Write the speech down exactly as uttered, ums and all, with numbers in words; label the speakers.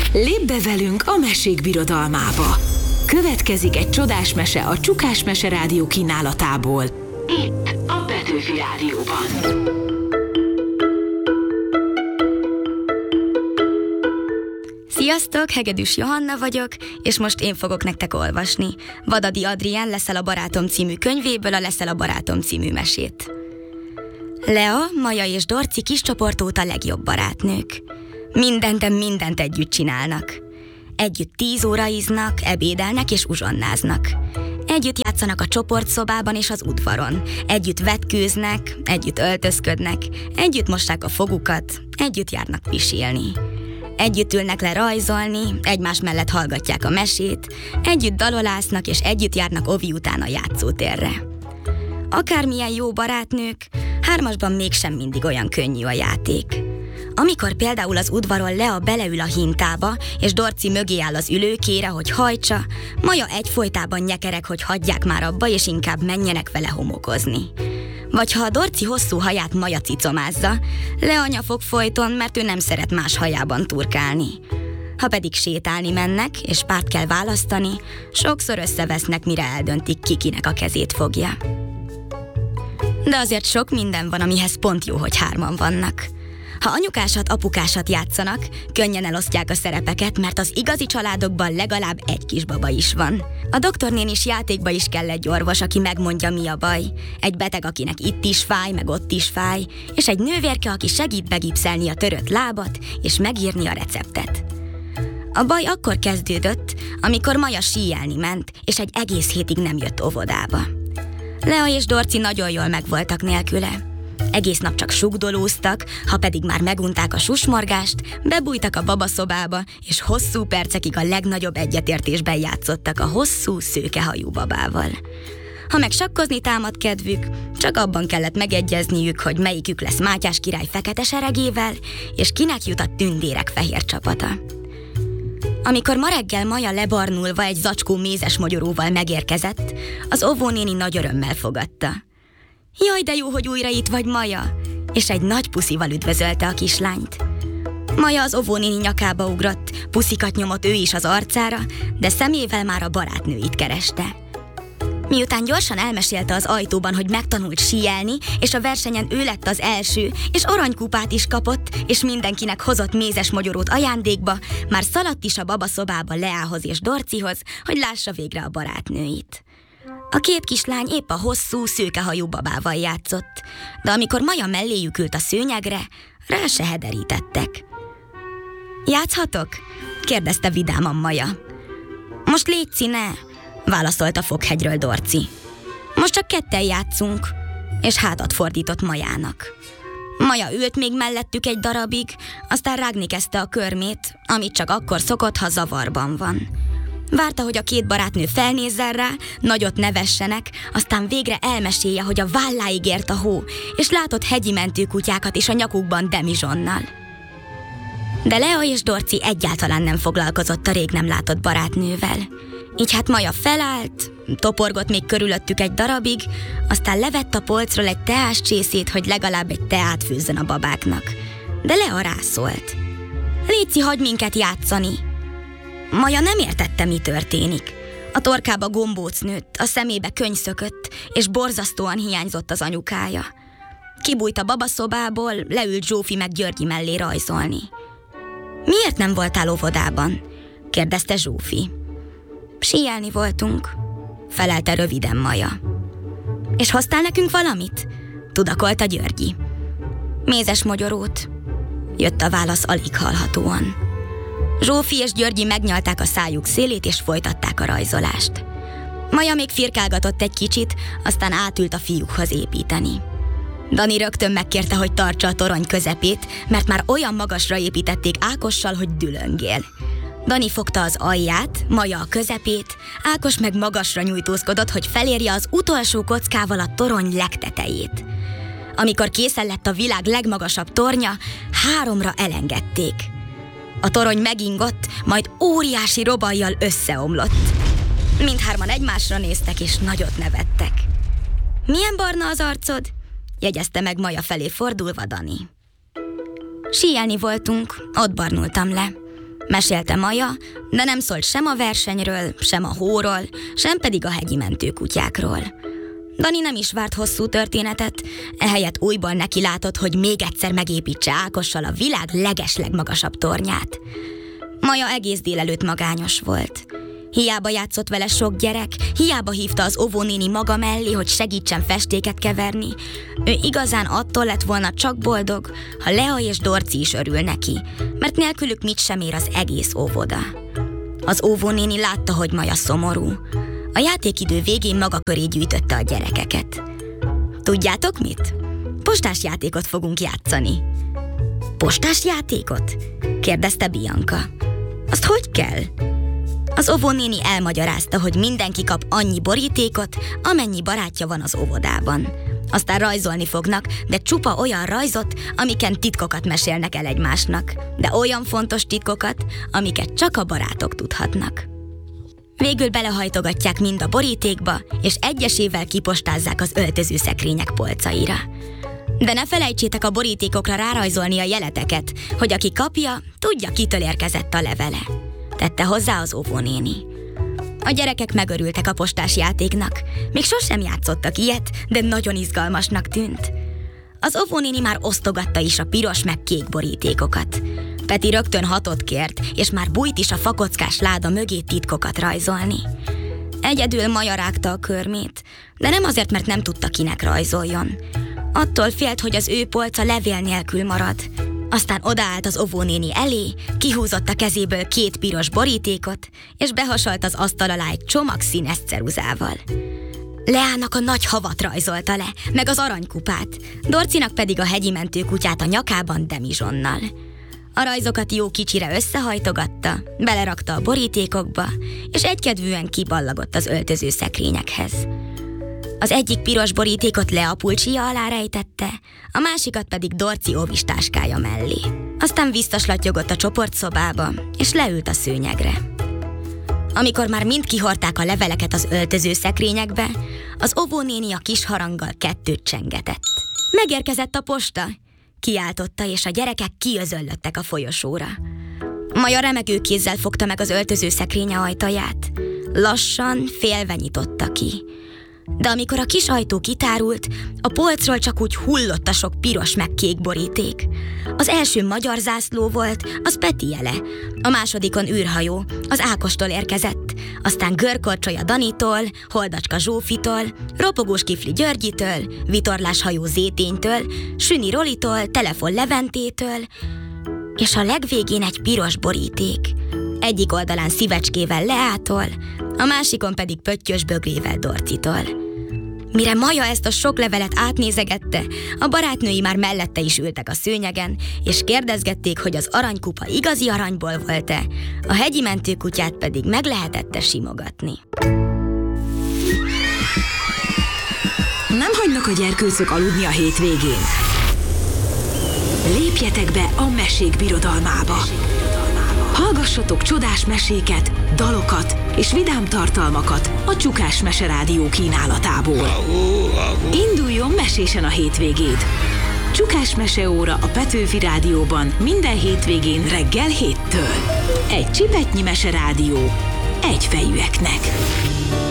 Speaker 1: Lépj be velünk a mesék birodalmába. Következik egy csodás mese a Csukás Mese Rádió kínálatából. Itt a Petőfi Rádióban.
Speaker 2: Sziasztok, Hegedűs Johanna vagyok, és most én fogok nektek olvasni Vadadi Adrián Leszel a barátom című könyvéből a Leszel a barátom című mesét. Lea, Maja és Dorci kis csoport óta legjobb barátnők. Mindent, de mindent együtt csinálnak. Együtt tíz óraiznak, ebédelnek és uzsonnáznak. Együtt játszanak a csoportszobában és az udvaron. Együtt vetkőznek, együtt öltözködnek, együtt mossák a fogukat, együtt járnak pisilni. Együtt ülnek le rajzolni, egymás mellett hallgatják a mesét, együtt dalolásznak és együtt járnak ovi után a játszótérre. Akármilyen jó barátnők, hármasban mégsem mindig olyan könnyű a játék. Amikor például az udvaron Lea beleül a hintába, és Dorci mögé áll az ülőkére, hogy hajtsa, Maja egyfolytában nyekereg, hogy hagyják már abba, és inkább menjenek vele homokozni. Vagy ha a Dorci hosszú haját Maja cicomázza, Lea nyafog folyton, mert ő nem szeret más hajában turkálni. Ha pedig sétálni mennek, és párt kell választani, sokszor összevesznek, mire eldöntik, ki kinek a kezét fogja. De azért sok minden van, amihez pont jó, hogy hárman vannak. Ha anyukásat, apukásat játszanak, könnyen elosztják a szerepeket, mert az igazi családokban legalább egy kisbaba is van. A doktornénis játékba is kell egy orvos, aki megmondja, mi a baj. Egy beteg, akinek itt is fáj, meg ott is fáj, és egy nővérke, aki segít begipszelni a törött lábat, és megírni a receptet. A baj akkor kezdődött, amikor Maja síelni ment, és egy egész hétig nem jött óvodába. Lea és Dorci nagyon jól megvoltak nélküle. Egész nap csak sugdolóztak, ha pedig már megunták a susmorgást, bebújtak a babaszobába, és hosszú percekig a legnagyobb egyetértésben játszottak a hosszú, szőkehajú babával. Ha meg sakkozni támad kedvük, csak abban kellett megegyezniük, hogy melyikük lesz Mátyás király fekete seregével, és kinek jut a tündérek fehér csapata. Amikor ma reggel Maja lebarnulva egy zacskó mézes mogyoróval megérkezett, az óvónéni nagy örömmel fogadta. Jaj, de jó, hogy újra itt vagy, Maja! És egy nagy puszival üdvözölte a kislányt. Maja az óvónéni nyakába ugrott, puszikat nyomott ő is az arcára, de szemével már a barátnőit kereste. Miután gyorsan elmesélte az ajtóban, hogy megtanult síelni, és a versenyen ő lett az első, és aranykupát is kapott, és mindenkinek hozott mézes mogyorót ajándékba, már szaladt is a babaszobába Leához és Dorcihoz, hogy lássa végre a barátnőit. A két kislány épp a hosszú, szőkehajú babával játszott, de amikor Maja melléjük ült a szőnyegre, rá se hederítettek. Játszhatok? Kérdezte vidáman Maja. Most létszi, ne! Válaszolta Fokhegyről Dorci. Most csak ketten játszunk, és hátat fordított Majának. Maja ült még mellettük egy darabig, aztán rágni kezdte a körmét, amit csak akkor szokott, ha zavarban van. Várta, hogy a két barátnő felnézzen rá, nagyot nevessenek, aztán végre elmesélje, hogy a válláig ért a hó, és látott hegyi mentőkutyákat is a nyakukban demizsonnal. De Lea és Dorci egyáltalán nem foglalkozott a rég nem látott barátnővel. Így hát Maja felállt, toporgott még körülöttük egy darabig, aztán levett a polcról egy teás csészét, hogy legalább egy teát főzzön a babáknak. De Lea rászólt. Léci, hagyj minket játszani! Maja nem értette, mi történik. A torkába gombóc nőtt, a szemébe könny szökött, és borzasztóan hiányzott az anyukája. Kibújt a babaszobából, leült Zsófi meg Györgyi mellé rajzolni. Miért nem voltál óvodában? Kérdezte Zsófi. Síelni voltunk, felelte röviden Maja. És hoztál nekünk valamit? Tudakolta Györgyi. Mézes mogyorót, jött a válasz alig hallhatóan. Zsófi és Györgyi megnyalták a szájuk szélét, és folytatták a rajzolást. Maja még firkálgatott egy kicsit, aztán átült a fiúkhoz építeni. Dani rögtön megkérte, hogy tartsa a torony közepét, mert már olyan magasra építették Ákossal, hogy dülöngél. Dani fogta az alját, Maja a közepét, Ákos meg magasra nyújtózkodott, hogy felérje az utolsó kockával a torony legtetejét. Amikor készen lett a világ legmagasabb tornya, háromra elengedték. A torony megingott, majd óriási robajjal összeomlott. Mindhárman egymásra néztek, és nagyot nevettek. Milyen barna az arcod? Jegyezte meg Maja felé fordulva Dani. Síelni voltunk, ott barnultam le. Mesélte Maja, de nem szólt sem a versenyről, sem a hóról, sem pedig a hegyi mentőkutyákról. Dani nem is várt hosszú történetet, ehelyett újból neki látott, hogy még egyszer megépítse Ákossal a világ legeslegmagasabb tornyát. Maja egész délelőtt magányos volt. Hiába játszott vele sok gyerek, hiába hívta az óvónéni maga mellé, hogy segítsen festéket keverni. Ő igazán attól lett volna csak boldog, ha Lea és Dorci is örül neki, mert nélkülük mit sem ér az egész óvoda. Az óvónéni látta, hogy Maja szomorú. A játékidő végén maga köré gyűjtötte a gyerekeket. Tudjátok mit? Postás játékot fogunk játszani. Postás játékot? Kérdezte Bianca. Azt hogy kell? Az óvónéni elmagyarázta, hogy mindenki kap annyi borítékot, amennyi barátja van az óvodában. Aztán rajzolni fognak, de csupa olyan rajzot, amiken titkokat mesélnek el egymásnak. De olyan fontos titkokat, amiket csak a barátok tudhatnak. Végül belehajtogatják mind a borítékba, és egyesével kipostázzák az öltözőszekrények polcaira. De ne felejtsétek a borítékokra rárajzolni a jeleteket, hogy aki kapja, tudja, kitől érkezett a levele. Tette hozzá az óvónéni. A gyerekek megörültek a postás játéknak. Még sosem játszottak ilyet, de nagyon izgalmasnak tűnt. Az óvónéni már osztogatta is a piros meg kék borítékokat. Peti rögtön hatot kért, és már bújt is a fakockás láda mögé titkokat rajzolni. Egyedül Maja rágta a körmét, de nem azért, mert nem tudta, kinek rajzoljon. Attól félt, hogy az ő polca levél nélkül marad. Aztán odaállt az óvónéni elé, kihúzott a kezéből két piros borítékot, és behasolt az asztal alá egy csomag színes ceruzával. Leának a nagy havat rajzolta le, meg az aranykupát, Dorcinak pedig a hegyi mentőkutyát a nyakában demizsonnal. A rajzokat jó kicsire összehajtogatta, belerakta a borítékokba, és egykedvűen kiballagott az öltöző szekrényekhez. Az egyik piros borítékot Lea pulcsia alá rejtette, a másikat pedig Dorci óvistáskája mellé. Aztán visszaslattyogott a csoportszobába, és leült a szőnyegre. Amikor már mind kihordták a leveleket az öltöző szekrényekbe, az óvónéni a kis haranggal kettőt csengetett. Megérkezett a posta! Kiáltotta, és a gyerekek kiözöllöttek a folyosóra. Maja remegő kézzel fogta meg az öltöző szekrénye ajtaját. Lassan, félve nyitotta ki. De amikor a kis ajtó kitárult, a polcról csak úgy hullott a sok piros meg kék boríték. Az első magyar zászló volt, az Peti jele. A másodikon űrhajó, az Ákostól érkezett. Aztán görkorcsolya Danitól, Holdacska Zsófitól, ropogós kifli Györgyitől, vitorláshajó Zéténytől, Süni Rolitól, telefon Leventétől, és a legvégén egy piros boríték. Egyik oldalán szívecskével Leától, a másikon pedig pöttyös bögrével Dorcitól. Mire Maja ezt a sok levelet átnézegette, a barátnői már mellette is ültek a szőnyegen, és kérdezgették, hogy az aranykupa igazi aranyból volt-e, a hegyi mentőkutyát pedig meg lehetett-e simogatni.
Speaker 1: Nem hagynak a gyerkőcök aludni a hétvégén. Lépjetek be a mesék birodalmába. Hallgassatok csodás meséket, dalokat és vidám tartalmakat a Csukás Mese Rádió kínálatából. Induljon mesésen a hétvégéd! Csukás Mese óra a Petőfi Rádióban minden hétvégén reggel héttől. Egy csipetnyi Mese Rádió egyfejűeknek.